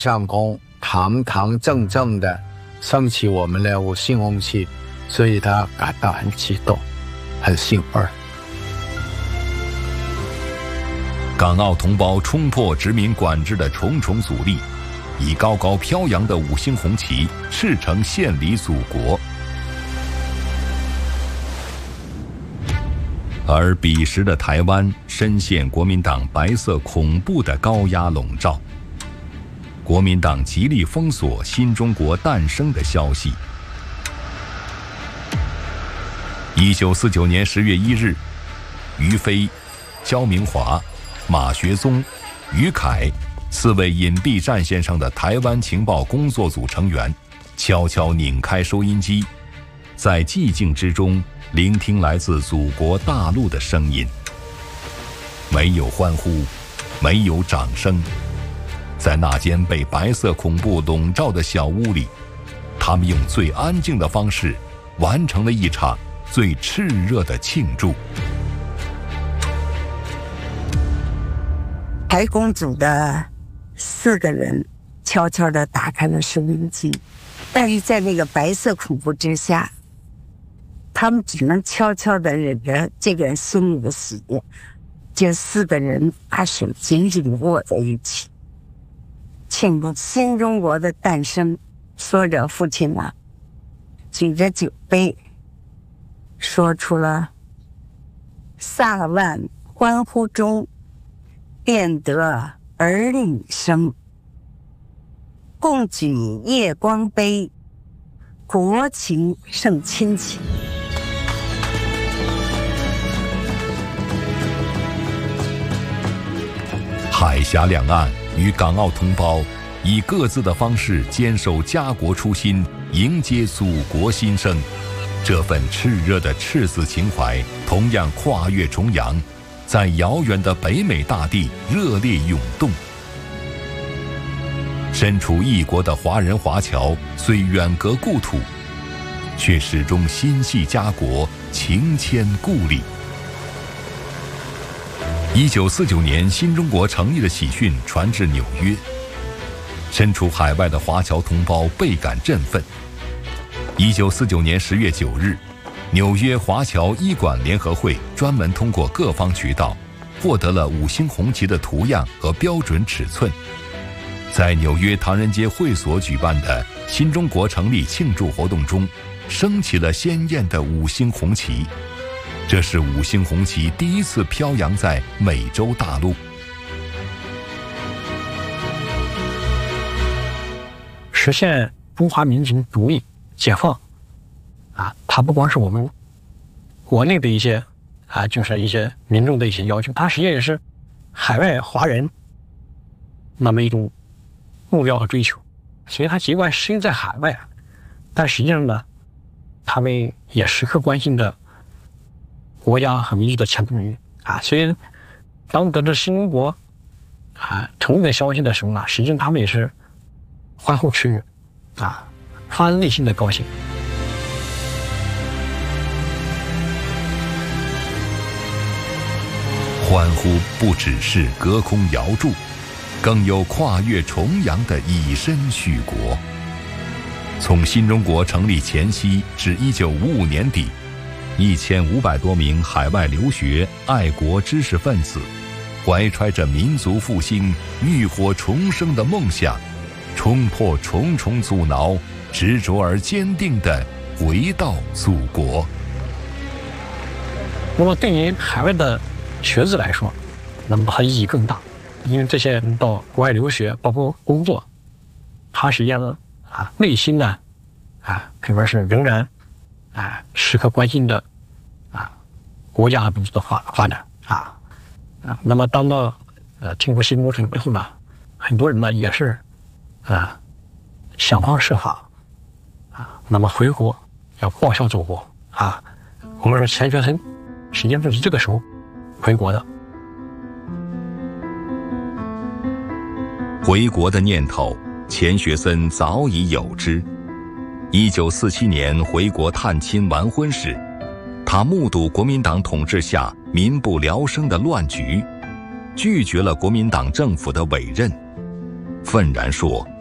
上空堂堂正正的升起我们的五星红旗，所以他感到很激动，很兴奋。 港澳同胞冲破殖民管制的重重阻力，以高高飘扬的五星红旗赤诚献礼祖国。而彼时的台湾深陷国民党白色恐怖的高压笼罩，国民党极力封锁新中国诞生的消息。1949年10月1日，于飞、焦明华、马学宗、于凯4位隐蔽战线上的台湾情报工作组成员，悄悄拧开收音机，在寂静之中聆听来自祖国大陆的声音。没有欢呼，没有掌声，在那间被白色恐怖笼罩的小屋里，他们用最安静的方式完成了一场最炽热的庆祝。 台工组的4个人悄悄地打开了收音机，但是在那个白色恐怖之下，他们只能悄悄地忍着这个孙女的死，这4个人把手紧紧地握在一起，庆祝新中国的诞生。说着，父亲呢，举着酒杯，说出了萨万欢呼中，便得儿女生，共举夜光杯，国情胜亲情。 海峡两岸与港澳同胞以各自的方式坚守家国初心，迎接祖国新生。这份炽热的赤子情怀同样跨越重洋，在遥远的北美大地热烈涌动。身处异国的华人华侨虽远隔故土，却始终心系家国，情牵故里。1949年新中国成立的喜讯传至纽约，身处海外的华侨同胞倍感振奋。1949年10月9日，纽约华侨医馆联合会专门通过各方渠道获得了5星红旗的图样和标准尺寸，在纽约唐人街会所举办的新中国成立庆祝活动中，升起了鲜艳的5星红旗。这是5星红旗第一次飘扬在美洲大陆。 实现中华民族独立解放它不光是我们国内的一些就是一些民众的一些要求，它实际上也是海外华人那么一种目标和追求。所以他尽管身在海外，但实际上呢，他们也时刻关心着国家和民族的前途命运所以当得知新中国成立的消息的时候呢，实际上他们也是欢呼雀跃发自内心的高兴。 欢呼不只是隔空遥祝，更有跨越重洋的以身许国。从新中国成立前夕至1955年底，1500多名海外留学爱国知识分子，怀揣着民族复兴、浴火重生的梦想，冲破重重阻挠，执着而坚定地回到祖国。 那么对于海外的学子来说，那么它意义更大，因为这些人到国外留学，包括工作，他实际上内心呢可以说是仍然时刻关心着国家和民族的发展那么当到经过新中国成立后呢，很多人呢也是想方设法那么回国要报效祖国我们说钱学森实际上就是这个时候回国的。 回国的念头，钱学森早已有之。1947年回国探亲完婚时，他目睹国民党统治下民不聊生的乱局，拒绝了国民党政府的委任。 愤然说：